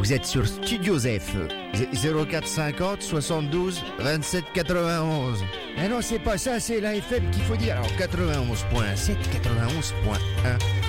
Vous êtes sur Studio ZEF. 0450 72 27 91. Ah non, c'est pas ça, c'est la FM qu'il faut dire. Alors 91.7, 91.1.